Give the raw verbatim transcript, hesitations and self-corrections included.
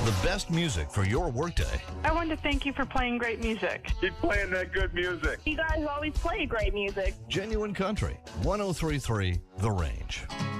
The best music for your workday. I want to thank you for playing great music. Keep playing that good music. You guys always play great music. Genuine Country, one oh three point three The Range.